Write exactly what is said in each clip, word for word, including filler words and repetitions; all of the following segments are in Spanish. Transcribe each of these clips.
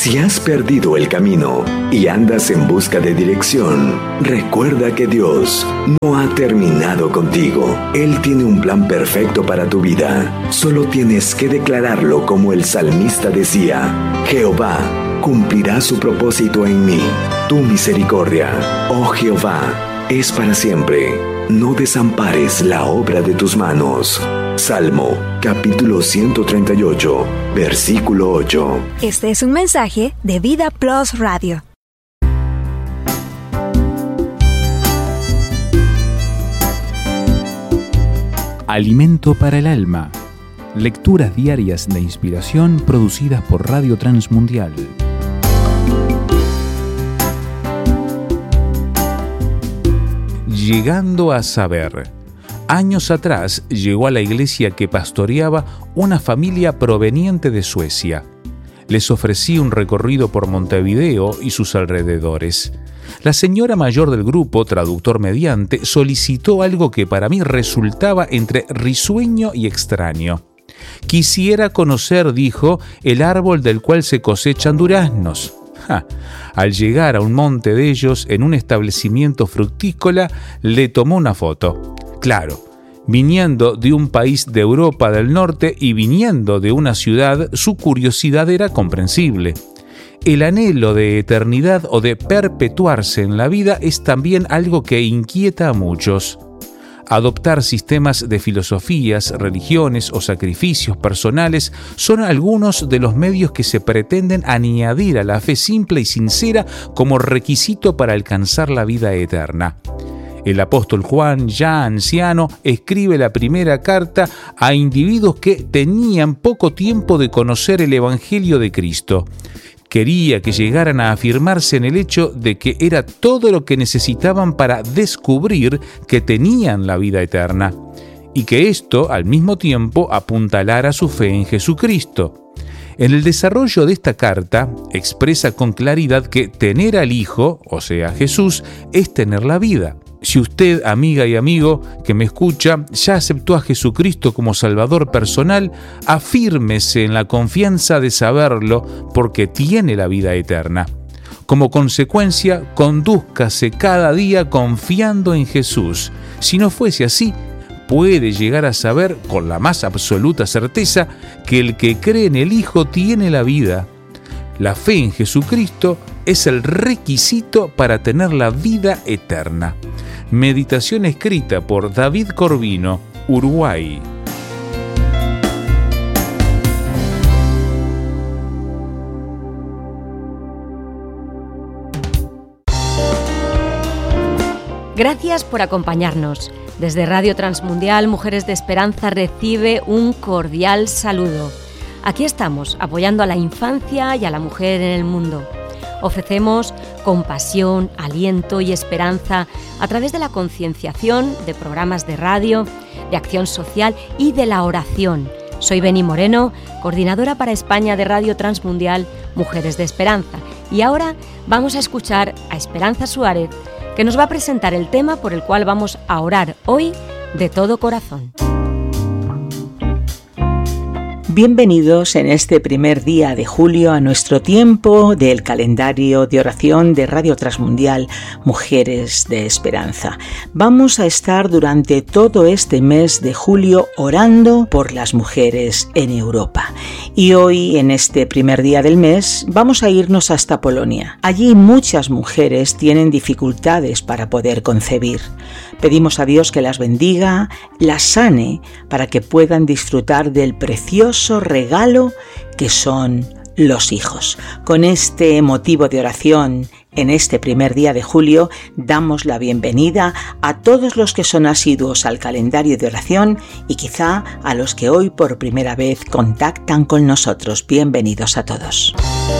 Si has perdido el camino y andas en busca de dirección, recuerda que Dios no ha terminado contigo. Él tiene un plan perfecto para tu vida. Solo tienes que declararlo como el salmista decía: Jehová cumplirá su propósito en mí. Tu misericordia, oh Jehová, es para siempre. No desampares la obra de tus manos. Salmo, capítulo ciento treinta y ocho, versículo ocho. Este es un mensaje de Vida Plus Radio. Alimento para el alma. Lecturas diarias de inspiración producidas por Radio Transmundial. Llegando a saber. Años atrás llegó a la iglesia que pastoreaba una familia proveniente de Suecia. Les ofrecí un recorrido por Montevideo y sus alrededores. La señora mayor del grupo, traductor mediante, solicitó algo que para mí resultaba entre risueño y extraño. Quisiera conocer, dijo, el árbol del cual se cosechan duraznos. Ja. Al llegar a un monte de ellos, en un establecimiento fructícola, le tomó una foto. Claro, viniendo de un país de Europa del Norte y viniendo de una ciudad, su curiosidad era comprensible. El anhelo de eternidad o de perpetuarse en la vida es también algo que inquieta a muchos. Adoptar sistemas de filosofías, religiones o sacrificios personales son algunos de los medios que se pretenden añadir a la fe simple y sincera como requisito para alcanzar la vida eterna. El apóstol Juan, ya anciano, escribe la primera carta a individuos que tenían poco tiempo de conocer el Evangelio de Cristo. Quería que llegaran a afirmarse en el hecho de que era todo lo que necesitaban para descubrir que tenían la vida eterna, y que esto, al mismo tiempo, apuntalara su fe en Jesucristo. En el desarrollo de esta carta, expresa con claridad que tener al Hijo, o sea, Jesús, es tener la vida. Si usted, amiga y amigo que me escucha, ya aceptó a Jesucristo como Salvador personal, afírmese en la confianza de saberlo porque tiene la vida eterna. Como consecuencia, condúzcase cada día confiando en Jesús. Si no fuese así, puede llegar a saber con la más absoluta certeza que el que cree en el Hijo tiene la vida. La fe en Jesucristo es el requisito para tener la vida eterna. Meditación escrita por David Corvino, Uruguay. Gracias por acompañarnos. Desde Radio Transmundial, Mujeres de Esperanza recibe un cordial saludo. Aquí estamos, apoyando a la infancia y a la mujer en el mundo. Ofrecemos compasión, aliento y esperanza a través de la concienciación, de programas de radio, de acción social y de la oración. Soy Beni Moreno, coordinadora para España de Radio Transmundial, Mujeres de Esperanza. Y ahora vamos a escuchar a Esperanza Suárez, que nos va a presentar el tema por el cual vamos a orar hoy de todo corazón. Bienvenidos en este primer día de julio a nuestro tiempo del calendario de oración de Radio Transmundial Mujeres de Esperanza. Vamos a estar durante todo este mes de julio orando por las mujeres en Europa. Y hoy, en este primer día del mes, vamos a irnos hasta Polonia. Allí muchas mujeres tienen dificultades para poder concebir. Pedimos a Dios que las bendiga, las sane, para que puedan disfrutar del precioso regalo que son los hijos. Con este motivo de oración, en este primer día de julio, damos la bienvenida a todos los que son asiduos al calendario de oración y quizá a los que hoy por primera vez contactan con nosotros. Bienvenidos a todos.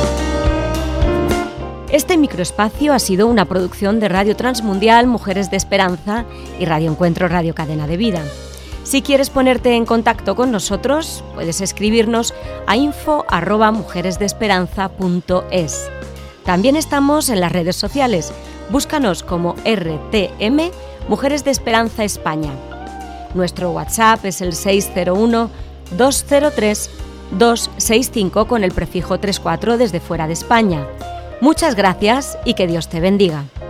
Este microespacio ha sido una producción de Radio Transmundial, Mujeres de Esperanza y Radio Encuentro, Radio Cadena de Vida. Si quieres ponerte en contacto con nosotros, puedes escribirnos a info arroba mujeresdeesperanza punto es. También estamos en las redes sociales. Búscanos como R T M, Mujeres de Esperanza España. Nuestro WhatsApp es el seis cero uno, dos cero tres, dos seis cinco con el prefijo treinta y cuatro desde fuera de España. Muchas gracias y que Dios te bendiga.